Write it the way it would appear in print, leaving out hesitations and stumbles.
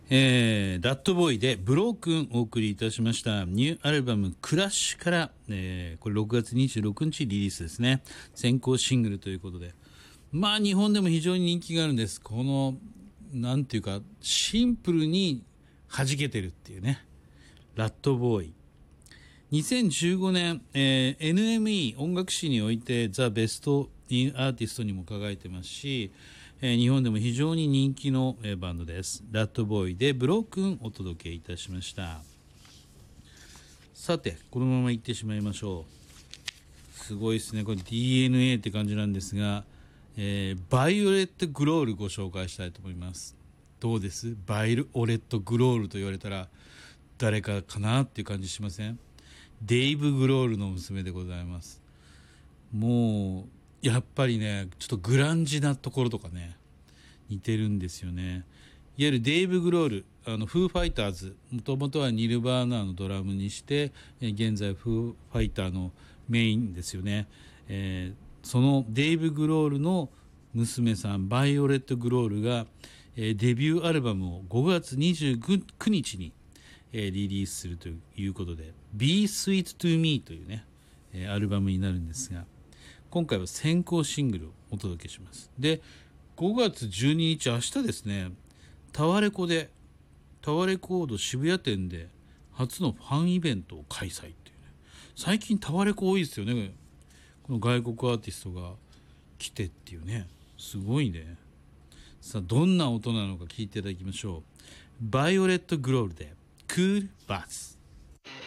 ラットボーイでブロークンお送りいたしました。ニューアルバムクラッシュから、これ6月26日リリースですね。先行シングルということで。まあ日本でも非常に人気があるんです。この、なんていうか、シンプルに弾けてるっていうね。ラットボーイ。2015年、NME 音楽誌においてザ・ベスト・イン・アーティストにも輝いてますし、日本でも非常に人気の、バンドです。ラットボーイでブロークンお届けいたしました。さて、このままいってしまいましょう。すごいですね。これ DNA って感じなんですが、バイオレット・グロールご紹介したいと思います。どうです？バイオレット・グロールと言われたら誰かかなっていう感じしません？デイブ・グロールの娘でございます。もうやっぱりね、ちょっとグランジなところとかね、似てるんですよね。いわゆるデイブ・グロール、フーファイターズ、もともとはニルバーナーのドラムにして、現在フーファイターのメインですよね。そのデイブ・グロールの娘さん、バイオレット・グロールが、デビューアルバムを5月29日に、リリースするということで Be Sweet to Me というね、アルバムになるんですが、今回は先行シングルをお届けします。で、5月12日、明日ですね、タワレコード渋谷店で初のファンイベントを開催っていうね。最近タワレコ多いですよね。この外国アーティストが来てっていうね。すごいね。さあ、どんな音なのか聞いていただきましょう。バイオレット・グロールでクール・バス。